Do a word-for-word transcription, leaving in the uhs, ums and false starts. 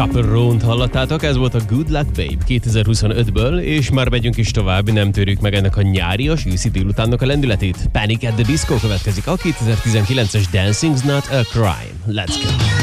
Chaperone-t hallottátok, ez volt a Good Luck Babe kétezer-huszonötből, és már megyünk is tovább, nem törjük meg ennek a nyárias őszi délutánnak a lendületét. Panic at the Disco következik, a kétezer-tizenkilences Dancing's Not a Crime. Let's go!